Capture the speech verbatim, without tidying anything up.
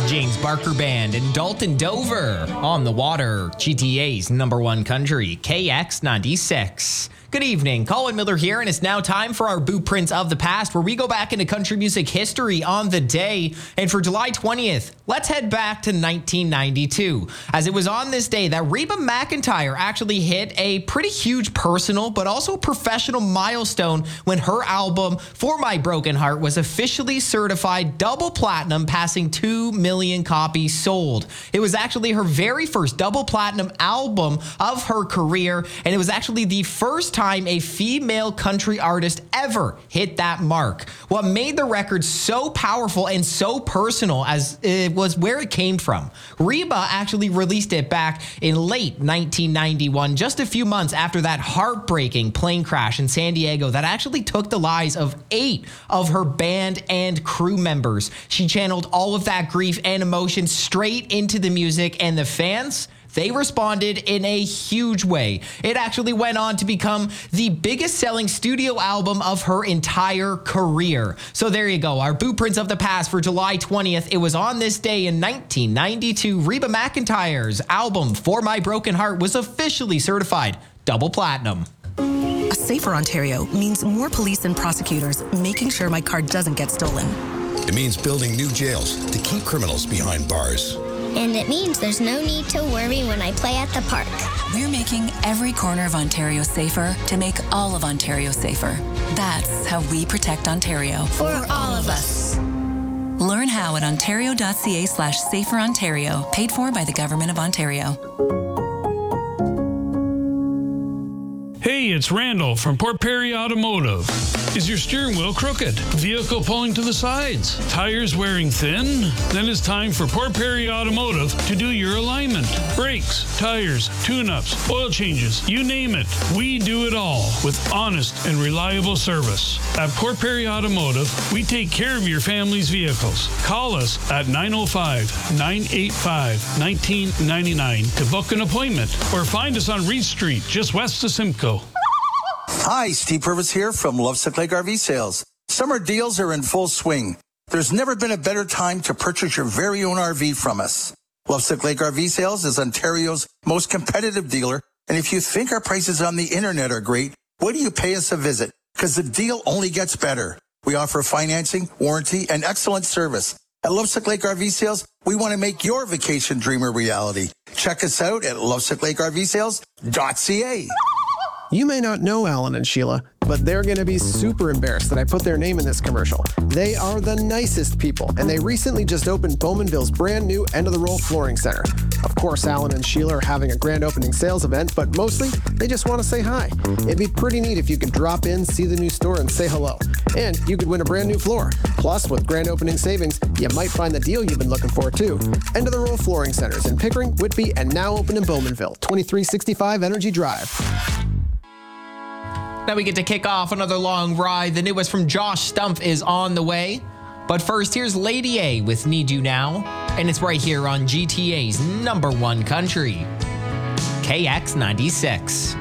James Barker Band and Dalton Dover on the water, G T A's number one country, K X ninety-six. Good evening, Colin Miller here, and it's now time for our Blueprints of the Past, where we go back into country music history on the day. And for July twentieth, let's head back to nineteen ninety-two, as it was on this day that Reba McEntire actually hit a pretty huge personal but also professional milestone when her album For My Broken Heart was officially certified double platinum, passing two million copies sold. It was actually her very first double platinum album of her career, and it was actually the first time time a female country artist ever hit that mark. What made the record so powerful and so personal as it was where it came from. Reba actually released it back in late nineteen ninety-one, just a few months after that heartbreaking plane crash in San Diego that actually took the lives of eight of her band and crew members. She channeled all of that grief and emotion straight into the music, and the fans, they responded in a huge way. It actually went on to become the biggest selling studio album of her entire career. So there you go, our Blueprints of the Past for July twentieth. It was on this day in nineteen ninety-two, Reba McEntire's album For My Broken Heart was officially certified double platinum. A safer Ontario means more police and prosecutors making sure my car doesn't get stolen. It means building new jails to keep criminals behind bars. And it means there's no need to worry when I play at the park. We're making every corner of Ontario safer to make all of Ontario safer. That's how we protect Ontario. For all of us. Learn how at ontario.ca slash safer Ontario, paid for by the Government of Ontario. Hey, it's Randall from Port Perry Automotive. Is your steering wheel crooked? Vehicle pulling to the sides? Tires wearing thin? Then it's time for Port Perry Automotive to do your alignment. Brakes, tires, tune-ups, oil changes, you name it. We do it all with honest and reliable service. At Port Perry Automotive, we take care of your family's vehicles. Call us at nine oh five, nine eight five, one nine nine nine to book an appointment, or find us on Reed Street, just west of Simcoe. Hi, Steve Purvis here from Lovesick Lake R V Sales. Summer deals are in full swing. There's never been a better time to purchase your very own R V from us. Lovesick Lake R V Sales is Ontario's most competitive dealer, and if you think our prices on the internet are great, why do you pay us a visit? Because the deal only gets better. We offer financing, warranty, and excellent service. At Lovesick Lake R V Sales, we want to make your vacation dream a reality. Check us out at lovesick lake r v sales dot c a. You may not know Alan and Sheila, but they're going to be super embarrassed that I put their name in this commercial. They are the nicest people, and they recently just opened Bowmanville's brand new End of the Roll Flooring Center. Of course, Alan and Sheila are having a grand opening sales event, but mostly they just want to say hi. It'd be pretty neat if you could drop in, see the new store, and say hello. And you could win a brand new floor. Plus, with grand opening savings, you might find the deal you've been looking for, too. End of the Roll Flooring Centers in Pickering, Whitby, and now open in Bowmanville, twenty-three sixty-five Energy Drive. Now we get to kick off another long ride. The newest from Josh Stumpf is on the way. But first, here's Lady A with Need You Now. And it's right here on G T A's number one country, K X ninety-six.